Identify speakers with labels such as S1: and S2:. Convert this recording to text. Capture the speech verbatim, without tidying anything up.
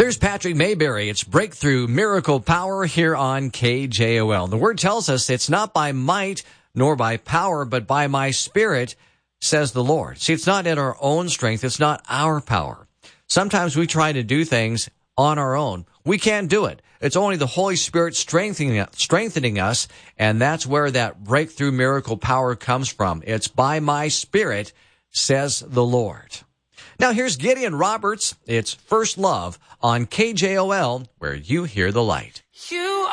S1: There's Patrick Mayberry. It's Breakthrough Miracle Power here on K J O L. The word tells us it's not by might nor by power, but by my Spirit, says the Lord. See, it's not in our own strength. It's not our power. Sometimes we try to do things on our own. We can't do it. It's only the Holy Spirit strengthening, strengthening us, and that's where that breakthrough miracle power comes from. It's by my Spirit, says the Lord. Now here's Gideon Roberts. It's First Love on K J O L, where you hear the light.
S2: You